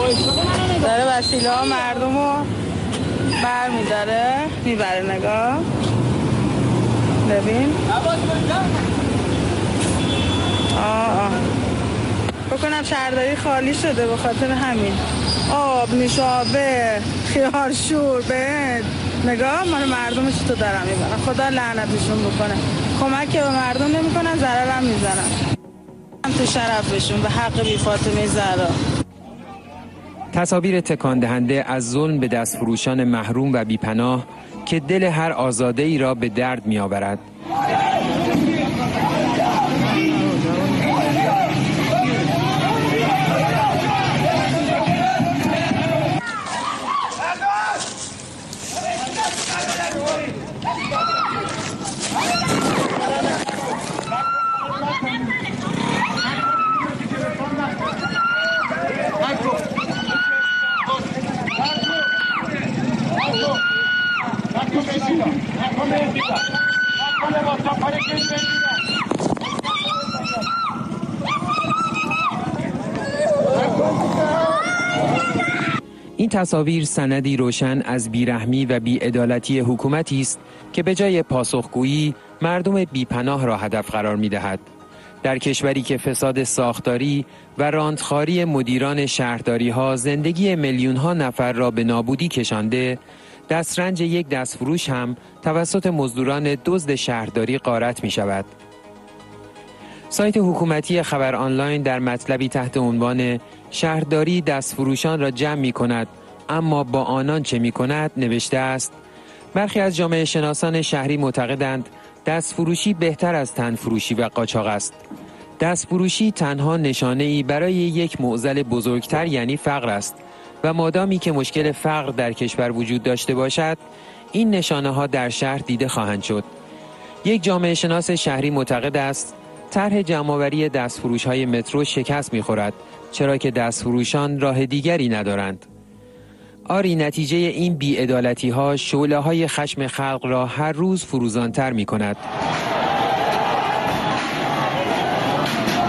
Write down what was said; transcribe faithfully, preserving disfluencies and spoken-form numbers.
داره وسیله ها مردم رو بر میداره میبره. نگاه ببین. آه آه بکنم شهرداری خالی شده به خاطر همین. آب نوشابه خیارشور بند. نگاه مال مردمش تو دارم میبرن. خدا لعنتشون بکنه. کمک به مردم نمیکنن، ضرر هم میزنن. تو شرفشون به حق بی فاطمه زهرا. تصاویر تکان دهنده از ظلم به دستفروشان محروم و بیپناه که دل هر آزاده‌ای را به درد می‌آورد. این تصاویر سندی روشن از بیرحمی و بی‌عدالتی حکومتی است که به جای پاسخگویی مردم بیپناه را هدف قرار می‌دهد. در کشوری که فساد ساختاری و راندخواری مدیران شهرداری‌ها زندگی میلیون‌ها نفر را به نابودی کشانده، دسترنج یک دستفروش هم توسط مزدوران دزد شهرداری غارت می‌شود. سایت حکومتی خبر آنلاین در مطلبی تحت عنوان شهرداری دستفروشان را جمع می‌کند اما با آنان چه می‌کند نوشته است: برخی از جامعه شناسان شهری معتقدند دستفروشی بهتر از تنفروشی و قاچاق است. دستفروشی تنها نشانه‌ای برای یک معضل بزرگتر یعنی فقر است و مادامی که مشکل فقر در کشور وجود داشته باشد، این نشانه‌ها در شهر دیده خواهند شد. یک جامعه شناس شهری معتقد است طرح جمع‌آوری دستفروش‌های مترو شکست می‌خورد، چرا که دستفروشان راه دیگری ندارند. آری نتیجه این بی‌عدالتی‌ها شعله‌های خشم خلق را هر روز فروزان‌تر می‌کند.